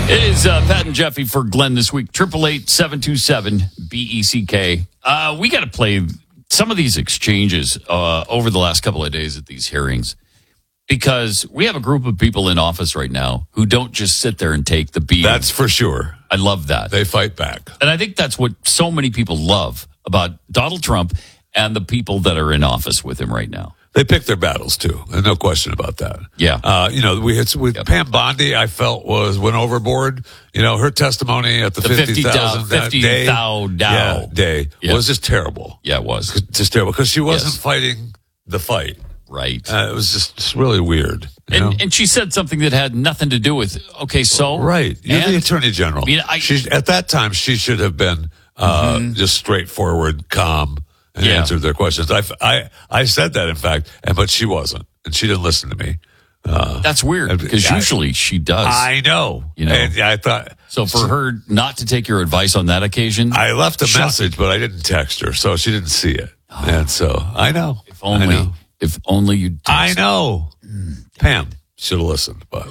It is Pat and Jeffy for Glenn this week. 888-727-BECK. We got to play some of these exchanges over the last couple of days at these hearings because we have a group of people in office right now who don't just sit there and take the beat. That's for sure. I love that. They fight back. And I think that's what so many people love about Donald Trump and the people that are in office with him right now. They pick their battles, too. And no question about that. Yeah. We had with Pam Bondi, I felt went overboard. Her testimony at the 50,000 day was just terrible. Yeah, it was. Just terrible because she wasn't fighting the fight. Right. It was just really weird. And she said something that had nothing to do with, okay, so. Right. You're the Attorney General. At that time, she should have been just straightforward, calm, and answered their questions. I said that, in fact, but she wasn't. And she didn't listen to me. That's weird because usually she does. I know. And I thought. So for her not to take your advice on that occasion. I left a message, but I didn't text her, so she didn't see it. Oh. And so I know. If only you did. I know. Pam should have listened, but.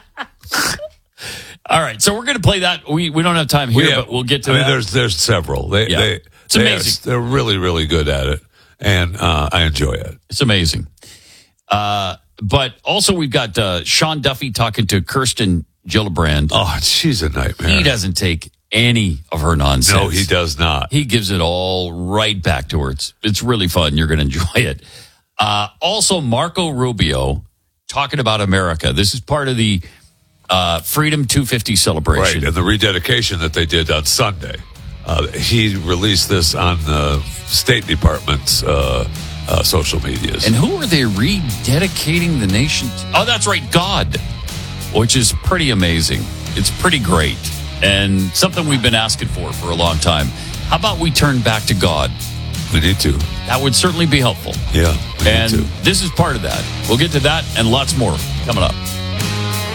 All right, so we're going to play that. We don't have time here, but we'll get to that. There's several. It's amazing. They're really, really good at it, and I enjoy it. It's amazing. But also we've got Sean Duffy talking to Kirsten Gillibrand. Oh, she's a nightmare. He doesn't take any of her nonsense. No, he does not. He gives it all right back to her. It's really fun. You're going to enjoy it. Also, Marco Rubio talking about America. This is part of the Freedom 250 celebration. Right, and the rededication that they did on Sunday. He released this on the State Department's social medias. And who are they rededicating the nation to? Oh, that's right, God, which is pretty amazing. It's pretty great and something we've been asking for a long time. How about we turn back to God? We need to. That would certainly be helpful. Yeah, and this is part of that. We'll get to that and lots more coming up.